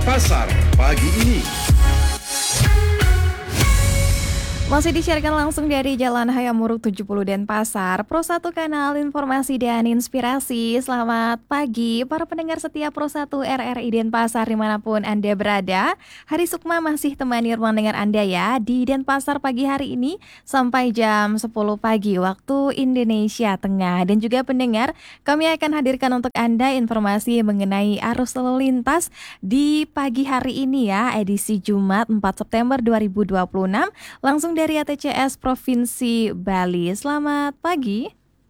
Denpasar pagi ini. Masih disiarkan langsung dari Jalan Hayamuruk 70 Denpasar, Pro 1 Kanal Informasi dan Inspirasi. Selamat pagi para pendengar setia Pro 1 RRI Denpasar dimanapun Anda berada. Hari Sukma masih temani ruang dengar Anda ya di Denpasar pagi hari ini sampai jam 10 pagi waktu Indonesia Tengah. Dan juga pendengar, kami akan hadirkan untuk Anda informasi mengenai arus lalu lintas di pagi hari ini ya, edisi Jumat 4 September 2026, langsung dari ATCS Provinsi Bali. Selamat pagi.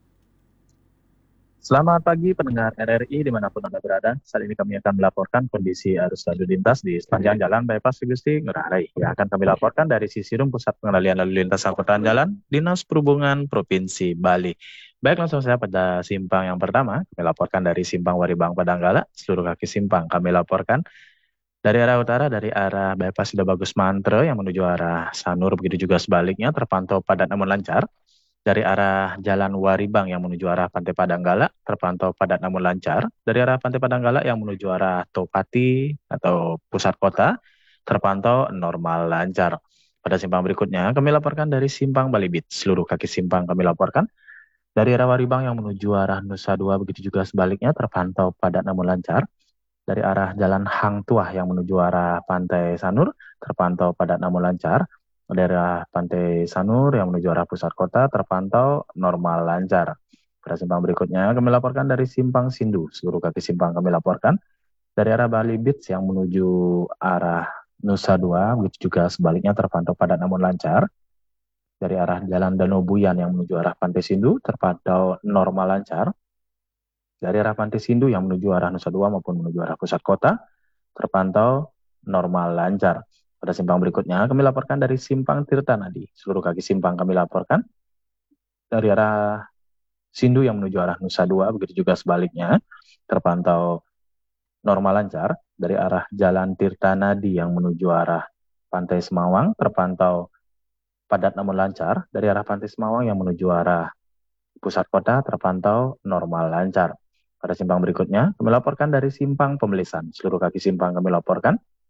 Selamat pagi pendengar RRI dimanapun Anda berada. Saat ini kami akan melaporkan kondisi arus lalu lintas di sepanjang jalan Bypass Gusti Ngurah Rai. Yang akan kami laporkan dari Sisirum Pusat Pengendalian Lalu Lintas Angkutan Jalan, Dinas Perhubungan Provinsi Bali. Baik, langsung saja pada simpang yang pertama. Kami laporkan dari Simpang Waribang Padanggala, seluruh kaki simpang kami laporkan. Dari arah utara, dari arah Bypass Sudah Bagus Mantre yang menuju arah Sanur, begitu juga sebaliknya terpantau padat namun lancar. Dari arah Jalan Waribang yang menuju arah Pantai Padanggala terpantau padat namun lancar. Dari arah Pantai Padanggala yang menuju arah Topati atau pusat kota terpantau normal lancar. Pada simpang berikutnya kami laporkan dari Simpang Balibit. Seluruh kaki simpang kami laporkan. Dari arah Waribang yang menuju arah Nusa Dua, begitu juga sebaliknya terpantau padat namun lancar. Dari arah Jalan Hang Tuah yang menuju arah Pantai Sanur terpantau padat namun lancar. Dari arah Pantai Sanur yang menuju arah pusat kota terpantau normal lancar. Pada simpang berikutnya kami laporkan dari Simpang Sindu. Seluruh kaki simpang kami laporkan. Dari arah Bali Beach yang menuju arah Nusa Dua, begitu juga sebaliknya terpantau padat namun lancar. Dari arah Jalan Danau Buyan yang menuju arah Pantai Sindu terpantau normal lancar. Dari arah Pantai Sindu yang menuju arah Nusa Dua maupun menuju arah pusat kota terpantau normal lancar. Pada simpang berikutnya kami laporkan dari Simpang Tirtanadi. Seluruh kaki simpang kami laporkan. Dari arah Sindu yang menuju arah Nusa Dua, begitu juga sebaliknya terpantau normal lancar. Dari arah Jalan Tirtanadi yang menuju arah Pantai Semawang terpantau padat namun lancar. Dari arah Pantai Semawang yang menuju arah pusat kota terpantau normal lancar. Pada simpang berikutnya, kami laporkan dari Simpang Pembelisan. Seluruh kaki simpang kami laporkan.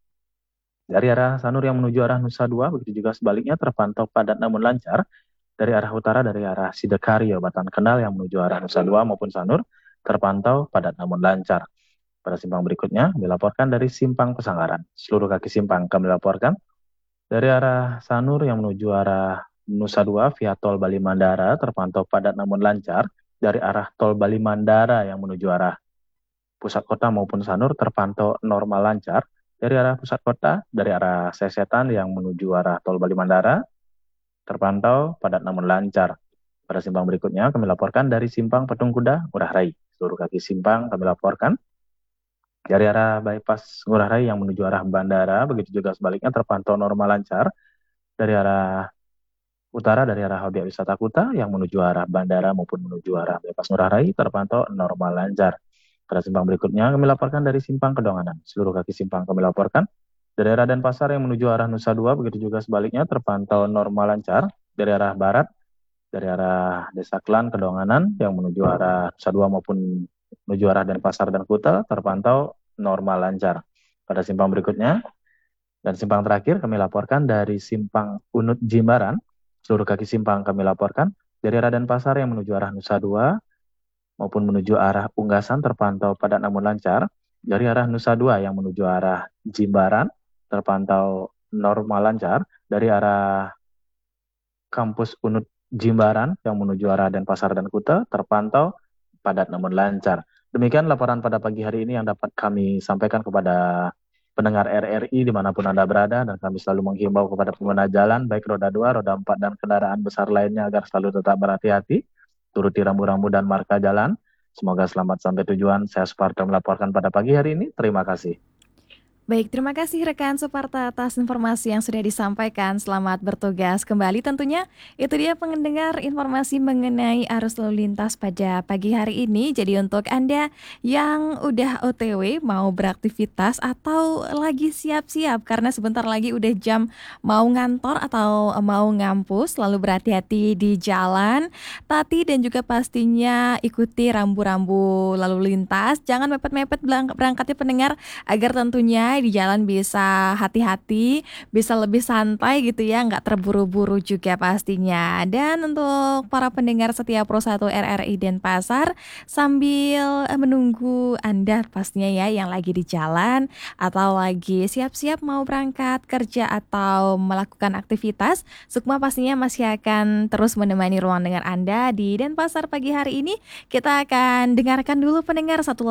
Dari arah Sanur yang menuju arah Nusa Dua, begitu juga sebaliknya terpantau padat namun lancar. Dari arah utara, dari arah Sidakarya, Batan Kendal yang menuju arah Nusa Dua maupun Sanur, terpantau padat namun lancar. Pada simpang berikutnya, dilaporkan dari Simpang Pesanggaran. Seluruh kaki simpang kami laporkan. Dari arah Sanur yang menuju arah Nusa Dua via Tol Bali Mandara terpantau padat namun lancar. Dari arah Tol Bali Mandara yang menuju arah pusat kota maupun Sanur terpantau normal lancar. Dari arah pusat kota, dari arah Sesetan yang menuju arah Tol Bali Mandara terpantau padat namun lancar. Pada simpang berikutnya kami laporkan dari Simpang Patung Kuda Ngurah Rai. Seluruh kaki simpang kami laporkan. Dari arah Bypass Ngurah Rai yang menuju arah bandara, begitu juga sebaliknya terpantau normal lancar. Dari arah utara, dari arah Obyek Wisata Kuta yang menuju arah bandara maupun menuju arah Bypass Ngurah Rai terpantau normal lancar. Pada simpang berikutnya kami laporkan dari Simpang Kedonganan. Seluruh kaki simpang kami laporkan. Dari arah Denpasar yang menuju arah Nusa Dua, begitu juga sebaliknya terpantau normal lancar. Dari arah barat, dari arah Desa Klan Kedonganan yang menuju arah Nusa Dua maupun menuju arah Denpasar dan Kuta terpantau normal lancar. Pada simpang berikutnya dan simpang terakhir kami laporkan dari Simpang Unut Jimbaran. Seluruh kaki simpang kami laporkan. Dari arah Denpasar yang menuju arah Nusa Dua maupun menuju arah Unggasan terpantau padat namun lancar. Dari arah Nusa Dua yang menuju arah Jimbaran terpantau normal lancar. Dari arah Kampus Unut Jimbaran yang menuju arah Denpasar dan Kuta terpantau padat namun lancar. Demikian laporan pada pagi hari ini yang dapat kami sampaikan kepada pendengar RRI dimanapun Anda berada, dan kami selalu menghimbau kepada pengguna jalan baik roda 2, roda 4, dan kendaraan besar lainnya agar selalu tetap berhati-hati, turuti rambu-rambu dan marka jalan. Semoga selamat sampai tujuan. Saya Suparto melaporkan pada pagi hari ini. Terima kasih. Baik, terima kasih rekan Suparta atas informasi yang sudah disampaikan. Selamat bertugas kembali tentunya. Itu dia pendengar informasi mengenai arus lalu lintas pada pagi hari ini. Jadi untuk Anda yang udah OTW mau beraktivitas atau lagi siap-siap karena sebentar lagi udah jam mau ngantor atau mau ngampus, selalu berhati-hati di jalan. Tati dan juga pastinya ikuti rambu-rambu lalu lintas. Jangan mepet-mepet berangkatnya pendengar, agar tentunya Anda di jalan bisa hati-hati, bisa lebih santai gitu ya, nggak terburu-buru juga pastinya. Dan untuk para pendengar setia Pro 1 RRI Denpasar, sambil menunggu Anda pastinya ya yang lagi di jalan atau lagi siap-siap mau berangkat kerja atau melakukan aktivitas, Sukma pastinya masih akan terus menemani ruang dengar Anda di Denpasar pagi hari ini. Kita akan dengarkan dulu pendengar satu